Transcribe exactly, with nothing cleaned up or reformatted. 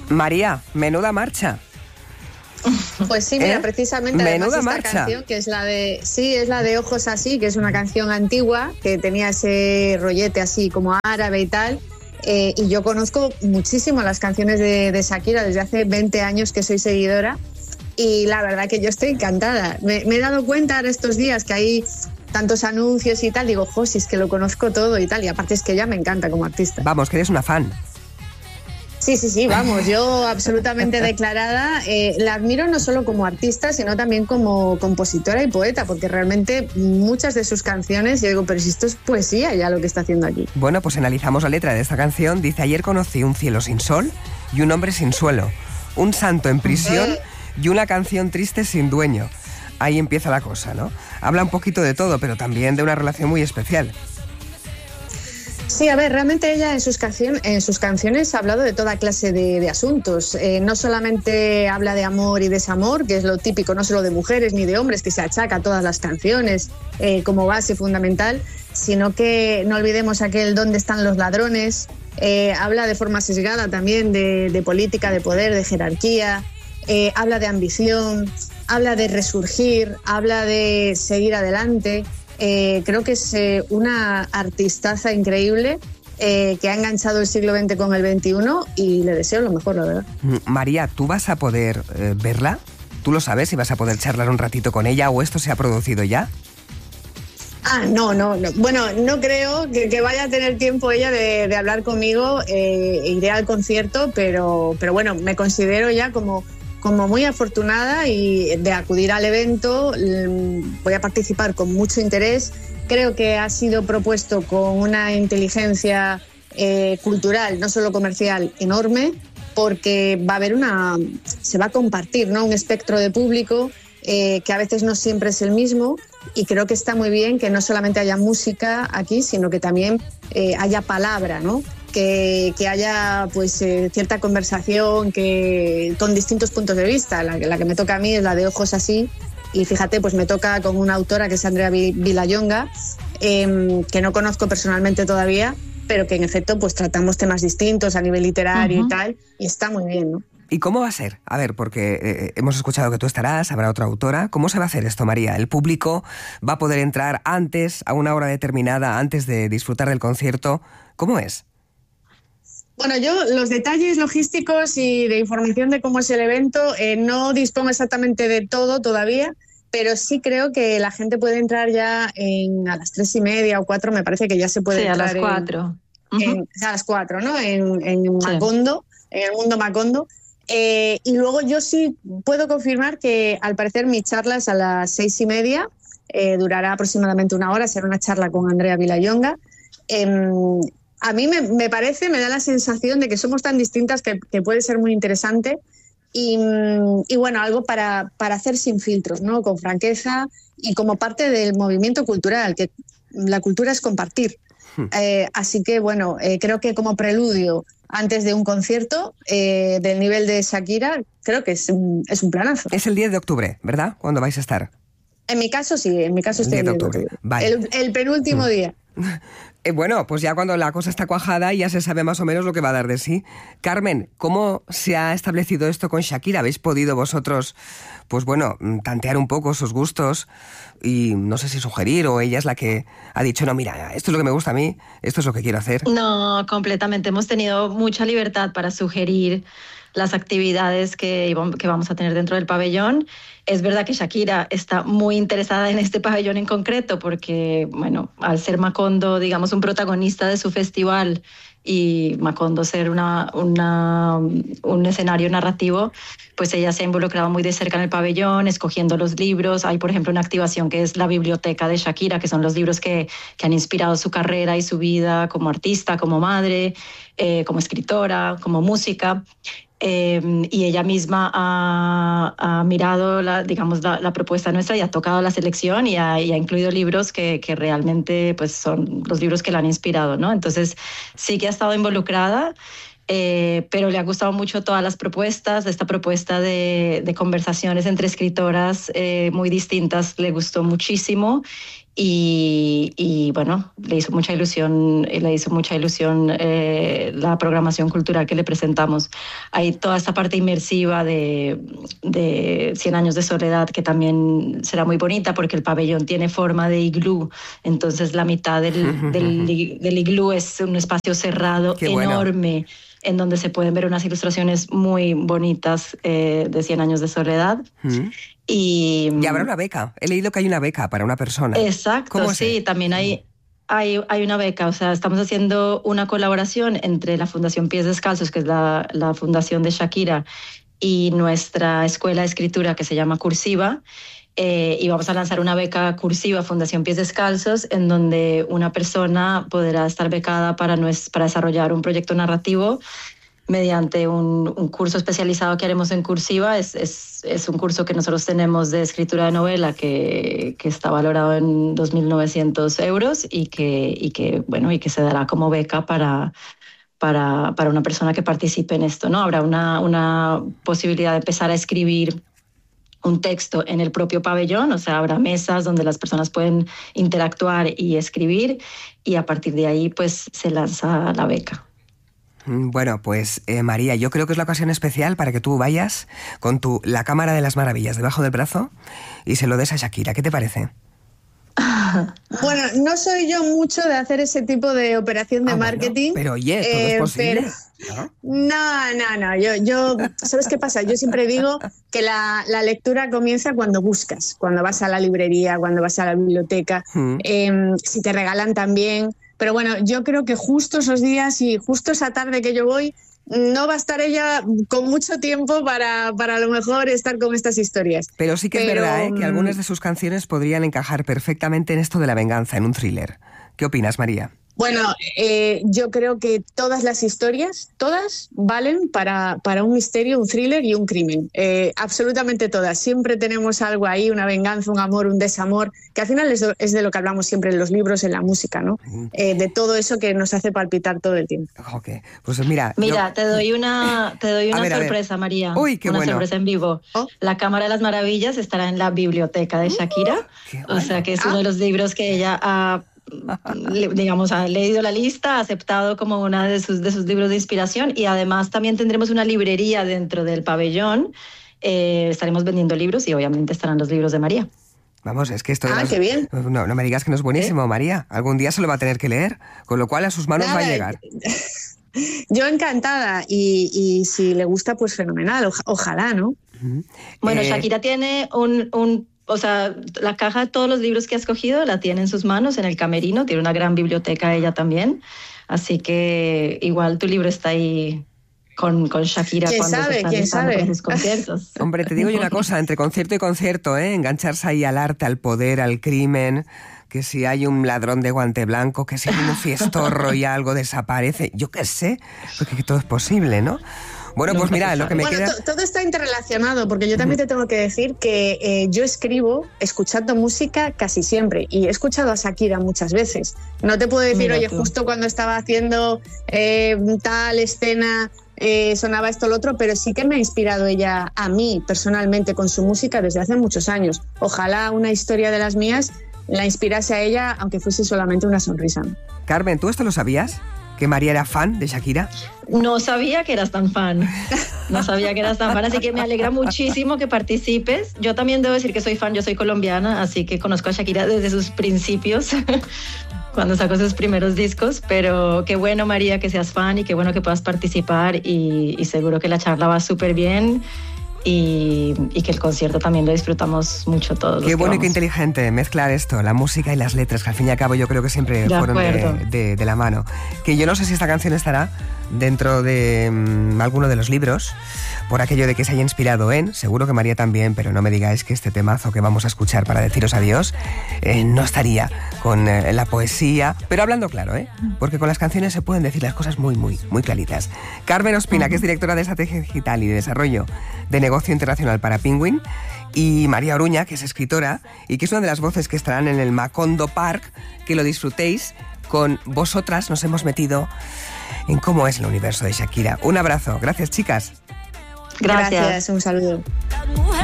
María, menuda marcha. Pues sí, mira, ¿Eh? precisamente Menuda además esta marcha. canción, que es la de, sí, es la de Ojos Así, que es una canción antigua, que tenía ese rollete así como árabe y tal, eh, y yo conozco muchísimo las canciones de, de Shakira desde hace veinte años que soy seguidora, y la verdad que yo estoy encantada. Me, me he dado cuenta ahora estos días que hay tantos anuncios y tal, digo, jo, si es que lo conozco todo y tal, y aparte es que ella me encanta como artista. Vamos, que eres una fan. Sí, sí, sí, vamos, yo absolutamente declarada. Eh, la admiro no solo como artista, sino también como compositora y poeta, porque realmente muchas de sus canciones, yo digo, pero si esto es poesía ya lo que está haciendo aquí. Bueno, pues analizamos la letra de esta canción. Dice: ayer conocí un cielo sin sol y un hombre sin suelo, un santo en prisión y una canción triste sin dueño. Ahí empieza la cosa, ¿no? Habla un poquito de todo, pero también de una relación muy especial. Sí, a ver, realmente ella en sus, canción, en sus canciones ha hablado de toda clase de, de asuntos. Eh, no solamente habla de amor y desamor, que es lo típico no solo de mujeres ni de hombres, que se achaca a todas las canciones eh, como base fundamental, sino que no olvidemos aquel ¿Dónde están los ladrones? Eh, habla de forma sesgada también de, de política, de poder, de jerarquía. Eh, habla de ambición, habla de resurgir, habla de seguir adelante. Eh, creo que es eh, una artistaza increíble eh, que ha enganchado el siglo veinte con el veintiuno y le deseo lo mejor, la verdad. María, ¿tú vas a poder eh, verla? ¿Tú lo sabes si vas a poder charlar un ratito con ella o esto se ha producido ya? Ah, no, no, no. Bueno, no creo que, que vaya a tener tiempo ella de, de hablar conmigo. Eh, iré al concierto, pero, pero bueno, me considero ya como... como muy afortunada y de acudir al evento. Voy a participar con mucho interés. Creo que ha sido propuesto con una inteligencia eh, cultural, no solo comercial, enorme, porque va a haber una, se va a compartir, ¿no?, un espectro de público eh, que a veces no siempre es el mismo, y creo que está muy bien que no solamente haya música aquí, sino que también eh, haya palabra, ¿no? Que, que haya pues eh, cierta conversación que, con distintos puntos de vista. La, la que me toca a mí es la de Ojos Así, y fíjate, pues me toca con una autora que es Andrea Vilallonga, eh, que no conozco personalmente todavía, pero que en efecto pues tratamos temas distintos a nivel literario uh-huh. y tal, y está muy bien, ¿no? ¿Y cómo va a ser? A ver, porque eh, hemos escuchado que tú estarás, habrá otra autora. ¿Cómo se va a hacer esto, María? ¿El público va a poder entrar antes, a una hora determinada, antes de disfrutar del concierto? ¿Cómo es? Bueno, yo los detalles logísticos y de información de cómo es el evento eh, no dispongo exactamente de todo todavía, pero sí creo que la gente puede entrar ya en, a las tres y media o cuatro, me parece que ya se puede sí, entrar. a las cuatro. En, uh-huh. en, a las cuatro, ¿no? En, en Macondo, sí. En el mundo Macondo. Eh, y luego yo sí puedo confirmar que al parecer mi charla es a las seis y media, eh, durará aproximadamente una hora, será una charla con Andrea Vilallonga. Eh, A mí me, me parece, me da la sensación de que somos tan distintas que, que puede ser muy interesante y, y bueno, algo para, para hacer sin filtros, ¿no? Con franqueza y como parte del movimiento cultural, que la cultura es compartir. Hmm. Eh, así que bueno, eh, creo que como preludio antes de un concierto eh, del nivel de Shakira, creo que es un, es un planazo. Es el diez de octubre, ¿verdad? ¿Cuándo vais a estar? En mi caso sí, en mi caso el estoy diez de octubre. octubre. Vale. El, el penúltimo hmm. día. Eh, bueno, pues ya cuando la cosa está cuajada ya se sabe más o menos lo que va a dar de sí. Carmen, ¿cómo se ha establecido esto con Shakira? ¿Habéis podido vosotros, pues bueno, tantear un poco sus gustos y no sé si sugerir, o ella es la que ha dicho, no, mira, esto es lo que me gusta a mí, esto es lo que quiero hacer? No, completamente. Hemos tenido mucha libertad para sugerir las actividades que, que vamos a tener dentro del pabellón. Es verdad que Shakira está muy interesada en este pabellón en concreto porque, bueno, al ser Macondo, digamos, un protagonista de su festival y Macondo ser una, una, un escenario narrativo, pues ella se ha involucrado muy de cerca en el pabellón, escogiendo los libros. Hay, por ejemplo, una activación que es la biblioteca de Shakira, que son los libros que, que han inspirado su carrera y su vida como artista, como madre, eh, como escritora, como música. Eh, y ella misma ha, ha mirado la, digamos, la, la propuesta nuestra y ha tocado la selección y ha, y ha incluido libros que, que realmente pues, son los libros que la han inspirado, ¿no? Entonces sí que ha estado involucrada, eh, pero le ha gustado mucho todas las propuestas. Esta propuesta de, de conversaciones entre escritoras eh, muy distintas le gustó muchísimo. Y, y bueno, le hizo mucha ilusión, le hizo mucha ilusión eh, la programación cultural que le presentamos. Hay toda esta parte inmersiva de, de Cien años de soledad, que también será muy bonita porque el pabellón tiene forma de iglú, entonces la mitad del, del, del iglú es un espacio cerrado enorme. Bueno. En donde se pueden ver unas ilustraciones muy bonitas eh, de Cien años de soledad. Mm. Y, y habrá una beca. He leído que hay una beca para una persona. Exacto, sí, también hay, hay, hay una beca. O sea, estamos haciendo una colaboración entre la Fundación Pies Descalzos, que es la, la fundación de Shakira, y nuestra escuela de escritura que se llama Cursiva. Eh, y vamos a lanzar una beca cursiva Fundación Pies Descalzos, en donde una persona podrá estar becada para, nues, para desarrollar un proyecto narrativo mediante un, un curso especializado que haremos en Cursiva. Es, es, es un curso que nosotros tenemos de escritura de novela que, que está valorado en dos mil novecientos euros y que, y, que, bueno, y que se dará como beca para... Para, para una persona que participe en esto, ¿no? Habrá una, una posibilidad de empezar a escribir un texto en el propio pabellón, o sea, habrá mesas donde las personas pueden interactuar y escribir, y a partir de ahí pues se lanza la beca. Bueno, pues eh, María, yo creo que es la ocasión especial para que tú vayas con tu La Cámara de las Maravillas debajo del brazo y se lo des a Shakira. ¿Qué te parece? Bueno, no soy yo mucho de hacer ese tipo de operación de ah, marketing. Bueno, pero oye, todo eh, es posible. Pero... ¿no? no, no, no. Yo, yo, ¿sabes qué pasa? Yo siempre digo que la, la lectura comienza cuando buscas, cuando vas a la librería, cuando vas a la biblioteca, mm. eh, si te regalan también. Pero bueno, yo creo que justo esos días y justo esa tarde que yo voy, no va a estar ella con mucho tiempo para, para a lo mejor estar con estas historias. Pero sí que Pero, es verdad, ¿eh? que algunas de sus canciones podrían encajar perfectamente en esto de la venganza, en un thriller. ¿Qué opinas, María? Bueno, eh, yo creo que todas las historias, todas valen para, para un misterio, un thriller y un crimen. Eh, absolutamente todas. Siempre tenemos algo ahí, una venganza, un amor, un desamor, que al final es, es de lo que hablamos siempre en los libros, en la música, ¿no? Eh, de todo eso que nos hace palpitar todo el tiempo. Ok, pues mira... Mira, yo... te doy una, te doy una ver, sorpresa, María. Uy, qué una bueno. sorpresa en vivo. ¿Oh? La Cámara de las Maravillas estará en la biblioteca de Shakira. Uh, o sea, que es ah. uno de los libros que ella ha... digamos, ha leído la lista, ha aceptado como uno de sus, de sus libros de inspiración, y además también tendremos una librería dentro del pabellón. Eh, estaremos vendiendo libros y obviamente estarán los libros de María. Vamos, es que esto... Ah, las... qué bien. No, no me digas que no es buenísimo, ¿Eh? María. Algún día se lo va a tener que leer, con lo cual a sus manos Nada, va a llegar. Yo encantada, y, y si le gusta, pues fenomenal. Oja, ojalá, ¿no? Uh-huh. Bueno, eh... Shakira tiene un... un O sea, la caja de todos los libros que ha escogido la tiene en sus manos, en el camerino. Tiene una gran biblioteca ella también. Así que igual tu libro está ahí con, con Shakira ¿Quién cuando sabe, se están ¿quién sabe? Con sus conciertos. Hombre, te digo yo una cosa, entre concierto y concierto, ¿eh? Engancharse ahí al arte, al poder, al crimen, que si hay un ladrón de guante blanco, que si hay un fiestorro y algo desaparece, yo qué sé, porque todo es posible, ¿no? Bueno, pues mira, lo que me bueno, queda... to- todo está interrelacionado, porque yo también te tengo que decir que eh, yo escribo escuchando música casi siempre, y he escuchado a Shakira muchas veces. No te puedo decir, mira oye, tú. justo cuando estaba haciendo eh, tal escena eh, sonaba esto o lo otro, pero sí que me ha inspirado ella a mí personalmente con su música desde hace muchos años. Ojalá una historia de las mías la inspirase a ella, aunque fuese solamente una sonrisa. Carmen, ¿tú esto lo sabías? ¿Que María era fan de Shakira? No sabía que eras tan fan. No sabía que eras tan fan, así que me alegra muchísimo que participes. Yo también debo decir que soy fan, yo soy colombiana, así que conozco a Shakira desde sus principios, cuando sacó sus primeros discos, pero qué bueno, María, que seas fan y qué bueno que puedas participar, y, y seguro que la charla va súper bien. Y, y que el concierto también lo disfrutamos mucho todos. Qué los bueno que y qué inteligente mezclar esto, la música y las letras, que al fin y al cabo yo creo que siempre de fueron de, de, de la mano. Que yo no sé si esta canción estará dentro de um, alguno de los libros, por aquello de que se haya inspirado en, seguro que María también, pero no me digáis que este temazo que vamos a escuchar para deciros adiós eh, no estaría con eh, la poesía, pero hablando claro, ¿eh? Porque con las canciones se pueden decir las cosas muy, muy, muy claritas. Carmen Ospina, que es directora de Estrategia Digital y de Desarrollo de Negocio Internacional para Penguin, y María Oruña, que es escritora y que es una de las voces que estarán en el Macondo Park, que lo disfrutéis. Con vosotras nos hemos metido en cómo es el universo de Shakira. Un abrazo. Gracias, chicas. Gracias. Gracias, un saludo.